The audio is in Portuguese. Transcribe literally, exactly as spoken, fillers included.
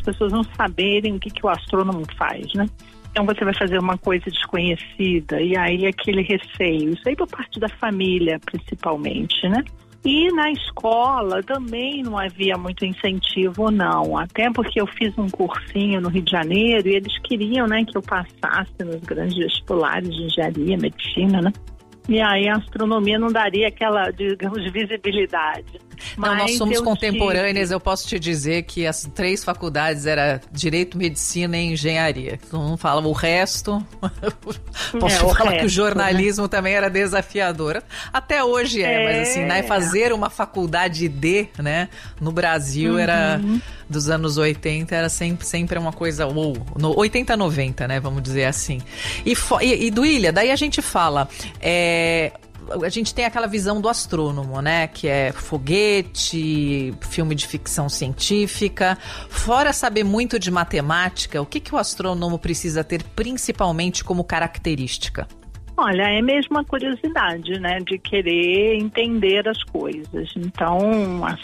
pessoas não saberem o que, que o astrônomo faz, né? Então você vai fazer uma coisa desconhecida e aí aquele receio, isso aí por parte da família principalmente, né? E na escola também não havia muito incentivo, não. Até porque eu fiz um cursinho no Rio de Janeiro e eles queriam, né, que eu passasse nos grandes vestibulares de engenharia, medicina, né? E aí a astronomia não daria aquela, digamos, visibilidade. Não, Mas nós somos eu contemporâneas, tive... eu posso te dizer que as três faculdades era Direito, Medicina e Engenharia. Todo mundo fala o resto. Posso é, te o falar resto, que o jornalismo, né, também era desafiador. Até hoje é, é, mas assim, né, fazer uma faculdade de, né, no Brasil uhum. era, dos anos oitenta, era sempre, sempre uma coisa, ou no oitenta, noventa, né, vamos dizer assim. E, e, e Duília, daí a gente fala, é... a gente tem aquela visão do astrônomo, né? Que é foguete, filme de ficção científica. Fora saber muito de matemática, o que, que o astrônomo precisa ter principalmente como característica? Olha, é mesmo a curiosidade, né? De querer entender as coisas. Então, a